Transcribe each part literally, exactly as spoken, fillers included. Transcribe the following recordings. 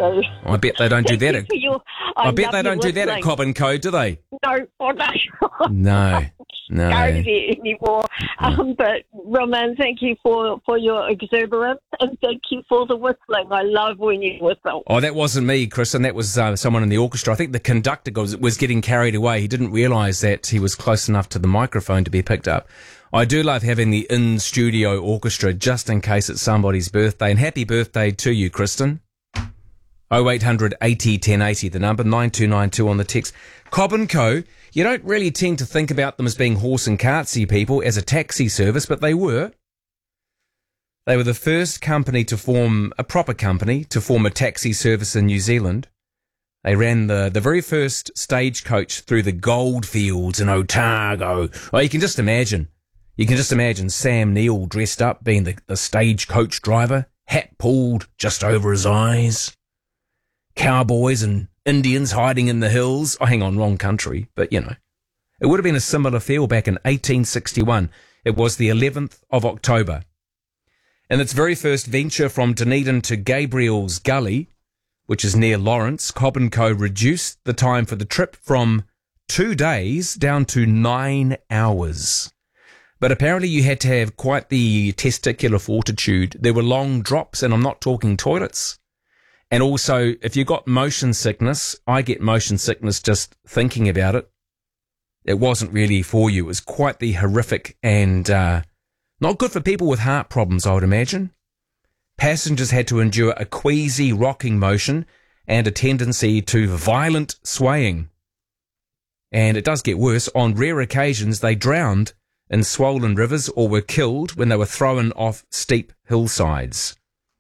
So I bet they don't do that. At, your, I, I bet they don't do that at whistling. Cobb and Co, do they? No, oh, no. No, no. Go there anymore. Um, but Roman, thank you for, for your exuberance and thank you for the whistling. I love when you whistle. Oh, that wasn't me, Chris, and that was uh, someone in the orchestra. I think the conductor was, was getting carried away. He didn't realise that he was close enough to the microphone to be picked up. I do love having the in-studio orchestra just in case it's somebody's birthday. And happy birthday to you, Kristen. oh eight hundred eighty ten eighty, the number, nine two nine two on the text. Cobb and Co, you don't really tend to think about them as being horse and cartsy people as a taxi service, but they were. They were the first company to form, a proper company, to form a taxi service in New Zealand. They ran the, the very first stagecoach through the goldfields in Otago. Oh, you can just imagine. You can just imagine Sam Neill dressed up being the, the stagecoach driver, hat pulled just over his eyes. Cowboys and Indians hiding in the hills. Oh, hang on, wrong country, but you know. It would have been a similar feel back in eighteen sixty-one. It was the eleventh of October. In its very first venture from Dunedin to Gabriel's Gully, which is near Lawrence, Cobb and Co reduced the time for the trip from two days down to nine hours. But apparently you had to have quite the testicular fortitude. There were long drops, and I'm not talking toilets. And also, if you got motion sickness, I get motion sickness just thinking about it. It wasn't really for you. It was quite the horrific and uh, not good for people with heart problems, I would imagine. Passengers had to endure a queasy rocking motion and a tendency to violent swaying. And it does get worse. On rare occasions, they drowned in swollen rivers or were killed when they were thrown off steep hillsides.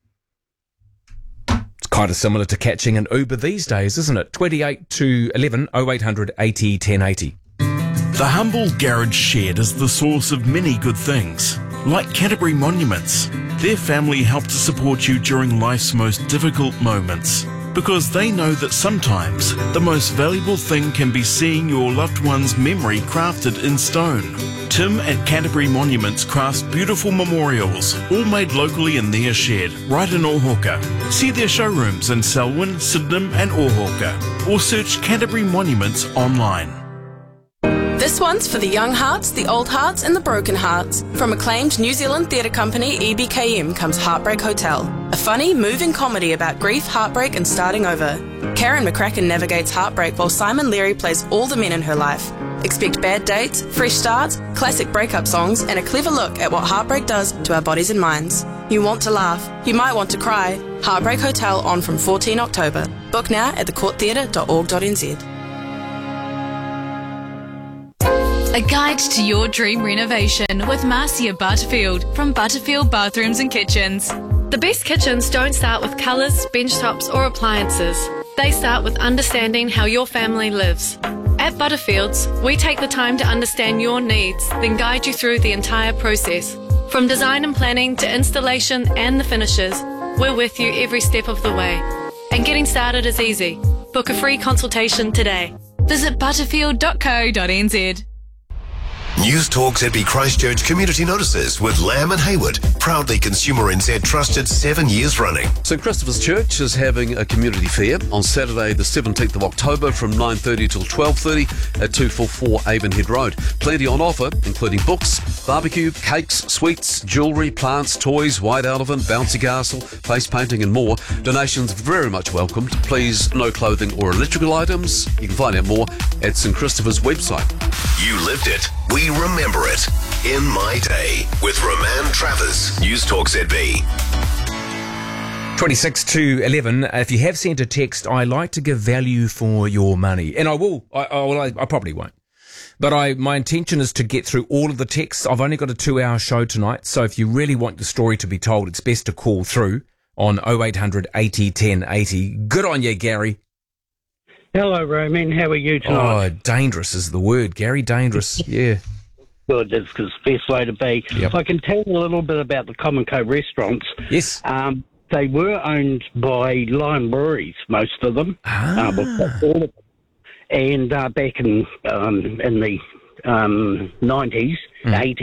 Kind of similar to catching an Uber these days, isn't it? twenty-eight to eleven, oh eight hundred eighty ten eighty. The humble garage shed is the source of many good things, like Canterbury Monuments. Their family help to support you during life's most difficult moments, because they know that sometimes the most valuable thing can be seeing your loved one's memory crafted in stone. Tim at Canterbury Monuments crafts beautiful memorials, all made locally in their shed, right in Ohoka. See their showrooms in Selwyn, Sydenham and Ohoka, or search Canterbury Monuments online. This one's for the young hearts, the old hearts and the broken hearts. From acclaimed New Zealand theatre company E B K M comes Heartbreak Hotel, a funny, moving comedy about grief, heartbreak and starting over. Karen McCracken navigates heartbreak while Simon Leary plays all the men in her life. Expect bad dates, fresh starts, classic breakup songs and a clever look at what heartbreak does to our bodies and minds. You want to laugh, you might want to cry. Heartbreak Hotel on from fourteenth October. Book now at the court theatre dot org dot n z. A guide to your dream renovation with Marcia Butterfield from Butterfield Bathrooms and Kitchens. The best kitchens don't start with colours, bench tops or appliances. They start with understanding how your family lives. At Butterfields, we take the time to understand your needs, then guide you through the entire process. From design and planning to installation and the finishes, we're with you every step of the way. And getting started is easy. Book a free consultation today. Visit butterfield dot co dot n z. News Talk Z B Christchurch Community Notices with Lamb and Hayward, proudly Consumer N Z trusted seven years running. St Christopher's Church is having a community fair on Saturday the seventeenth of October from nine thirty till twelve thirty at two forty-four Avonhead Road. Plenty on offer, including books, barbecue, cakes, sweets, jewellery, plants, toys, white elephant, bouncy castle, face painting and more. Donations very much welcomed. Please, no clothing or electrical items. You can find out more at St Christopher's website. You lived it. We remember it. In My Day with Roman Travers. News Talk Z B. twenty-six to eleven. If you have sent a text, I like to give value for your money. And I will. I, I, well, I, I probably won't. But I, my intention is to get through all of the texts. I've only got a two-hour show tonight, so if you really want the story to be told, it's best to call through on oh eight hundred eighty ten eighty. Good on you, Gary. Hello, Roman. How are you tonight? Oh, dangerous is the word, Gary. Dangerous, yeah. Good, that's the best way to be. Yep. I can tell you a little bit about the Cobb and Co restaurants. Yes. Um, they were owned by Lion Breweries, most of them. Ah. Uh, well, all of them. And uh, back in um, in the um, nineties, mm. eighties,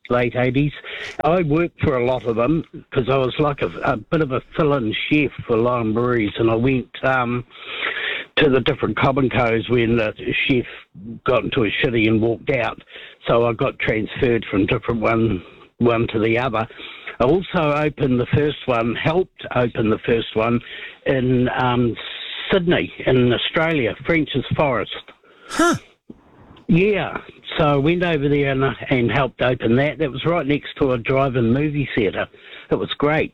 late eighties. I worked for a lot of them because I was like a, a bit of a fill-in chef for Lion Breweries, and I went um, to the different Cobbingos when the chef got into a shitty and walked out. So I got transferred from different one one to the other. I also opened the first one, helped open the first one in um, Sydney, in Australia, French's Forest. Huh. Yeah, so I went over there and, and helped open that. That was right next to a drive-in movie theatre. It was great.